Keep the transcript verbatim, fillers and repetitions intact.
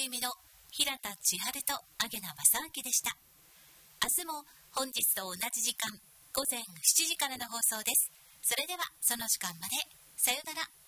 組の平田千春と上野正明でした。明日も本日と同じ時間、午前しちじからの放送です。それではその時間までさよなら。